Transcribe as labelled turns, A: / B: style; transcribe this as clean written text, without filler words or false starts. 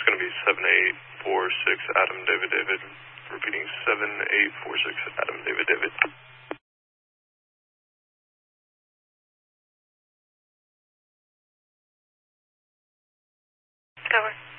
A: It's going to be 7846 Adam David David. Repeating 7846 Adam David David.
B: Over.